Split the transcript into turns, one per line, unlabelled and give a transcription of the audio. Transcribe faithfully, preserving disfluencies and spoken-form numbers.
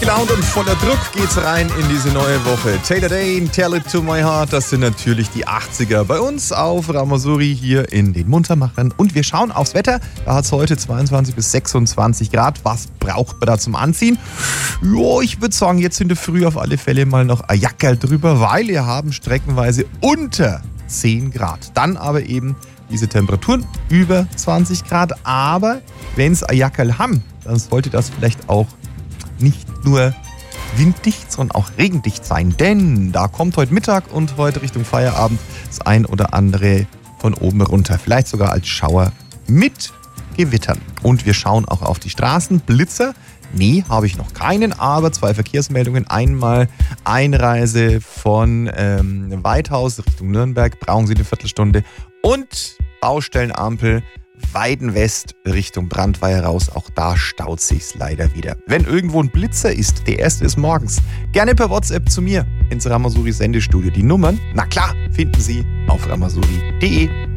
gelaunt und voller Druck geht's rein in diese neue Woche. Taylor Dayne, Tell It To My Heart, das sind natürlich die achtziger bei uns auf Ramasuri hier in den Muntermachern. Und wir schauen aufs Wetter. Da hat es heute zweiundzwanzig bis sechsundzwanzig Grad. Was braucht man da zum Anziehen? Jo, ich würde sagen, jetzt in der Früh auf alle Fälle mal noch ein Jackerl drüber, weil wir haben streckenweise unter zehn Grad. Dann aber eben diese Temperaturen über zwanzig Grad. Aber wenn es ein Jackerl haben, dann sollte das vielleicht auch nicht nur winddicht, sondern auch regendicht sein. Denn da kommt heute Mittag und heute Richtung Feierabend das ein oder andere von oben runter. Vielleicht sogar als Schauer mit Gewittern. Und wir schauen auch auf die Straßen. Blitzer? Nee, habe ich noch keinen, aber zwei Verkehrsmeldungen. Einmal Einreise von ähm, Weidhaus Richtung Nürnberg, brauchen Sie eine Viertelstunde. Und Baustellenampel Weiden West Richtung Brandweier raus. Auch da staut sich's leider wieder. Wenn irgendwo ein Blitzer ist, der erste ist morgens, gerne per WhatsApp zu mir ins Ramasuri Sendestudio. Die Nummern, na klar, finden Sie auf ramasuri punkt de.